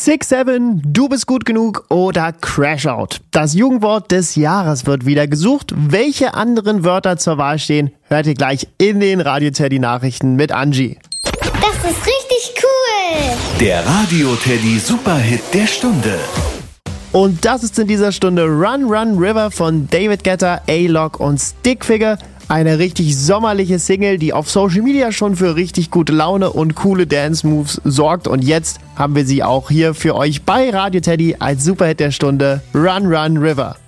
6-7, du bist gut genug oder Crash Out. Das Jugendwort des Jahres wird wieder gesucht. Welche anderen Wörter zur Wahl stehen, hört ihr gleich in den Radio Teddy Nachrichten mit Angie. Das ist richtig cool. Der Radio Teddy Superhit der Stunde. Und das ist in dieser Stunde Run Run River von David Guetta, A-Lock und Stickfigure. Eine richtig sommerliche Single, die auf Social Media schon für richtig gute Laune und coole Dance-Moves sorgt. Und jetzt haben wir sie auch hier für euch bei Radio Teddy als Superhit der Stunde, Run Run River.